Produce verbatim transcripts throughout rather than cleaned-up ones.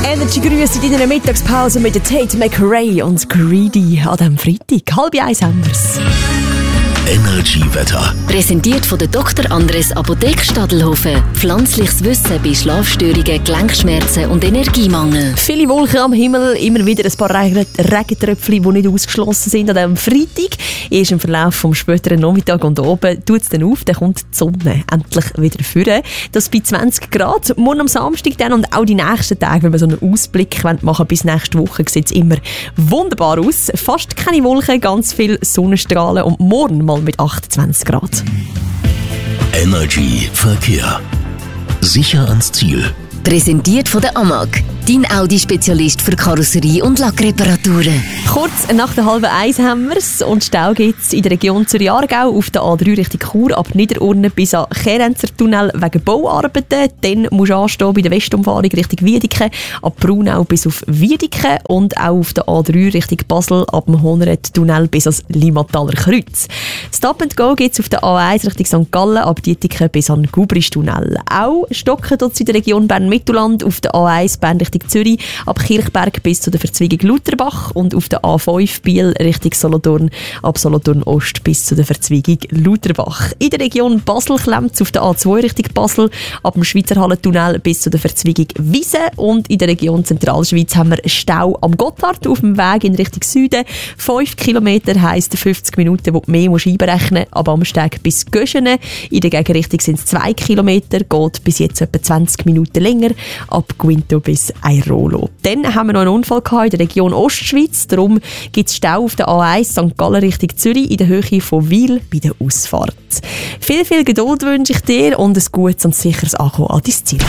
Energy grüßt in deiner Mittagspause mit der Tate McRae und Greedy an diesem Freitag. Halb eins haben wir's. Energy-Wetter. Präsentiert von der Doktor Andres Apotheke Stadelhofen. Pflanzliches Wissen bei Schlafstörungen, Gelenkschmerzen und Energiemangel. Viele Wolken am Himmel, immer wieder ein paar Regen- Regentröpfchen, die nicht ausgeschlossen sind an diesem Freitag. Erst im Verlauf des späteren Nachmittag und oben tut es dann auf, dann kommt die Sonne endlich wieder führen. Das bei zwanzig Grad. Morgen am Samstag dann und auch die nächsten Tage, wenn wir so einen Ausblick machen wollen, bis nächste Woche, sieht es immer wunderbar aus. Fast keine Wolken, ganz viel Sonnenstrahlen und morgen mal mit achtundzwanzig Grad. Energy Verkehr. Sicher ans Ziel. Präsentiert von der A M A G, dein Audi-Spezialist für Karosserie- und Lackreparaturen. Kurz nach der halben Eins haben wir es und Stau gibt es in der Region Zürich-Aargau auf der A drei Richtung Chur ab Niederurne bis an Kerenzer Tunnel wegen Bauarbeiten. Dann musst du anstehen bei der Westumfahrung Richtung Wiedeke, ab Braunau bis auf Wiedeke und auch auf der A drei Richtung Basel ab dem Honeret-Tunnel bis ans Limmataler Kreuz. Stop and Go gibt es auf der A eins Richtung Sankt Gallen ab Dietike bis an Gubrisch-Tunnel. Auch stocken dort in der Region Bern-Mittelland auf der A eins Bern Richtung Zürich ab Kirchberg bis zu der Verzweigung Lutherbach und auf der A fünf Biel Richtung Solothurn ab Solothurn Ost bis zu der Verzweigung Lutherbach. In der Region Basel klemmt es auf der A zwei Richtung Basel ab dem Schweizer Hallentunnel bis zu der Verzweigung Wiese und in der Region Zentralschweiz haben wir Stau am Gotthard auf dem Weg in Richtung Süden. fünf Kilometer heisst fünfzig Minuten, wo du mehr musst einberechnen musst, ab Amsteg bis Göschene. In der Gegenrichtung sind es zwei Kilometer, geht bis jetzt etwa zwanzig Minuten länger, ab Guinto bis Airolo. Dann haben wir noch einen Unfall gehabt in der Region Ostschweiz. Darum gibt es Stau auf der A eins Sankt Gallen Richtung Zürich in der Höhe von Wil bei der Ausfahrt. Viel, viel Geduld wünsche ich dir und ein gutes und sicheres Ankommen an dein Ziel.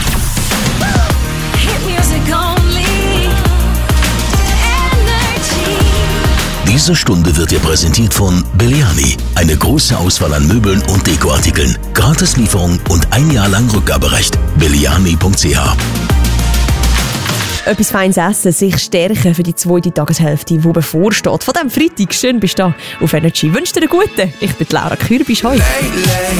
Diese Stunde wird dir präsentiert von Belliani. Eine große Auswahl an Möbeln und Dekoartikeln. Gratislieferung und ein Jahr lang Rückgaberecht. belliani punkt c h. Etwas Feines essen, sich stärken für die zweite Tageshälfte, die bevorsteht. Von diesem Freitag schön bist du da auf Energy. Ich wünsche dir einen guten. Ich bin Laura Kürbisch. Hoi.